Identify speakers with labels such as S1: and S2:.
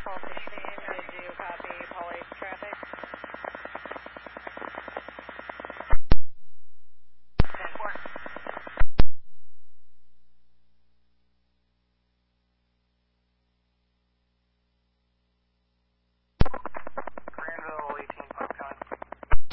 S1: Call 16, did you copy Paul H traffic?